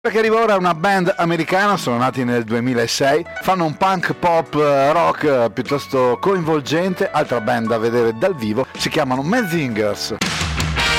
Perché arriva ora una band americana, sono nati nel 2006, fanno un punk pop rock piuttosto coinvolgente, altra band da vedere dal vivo, si chiamano Menzingers.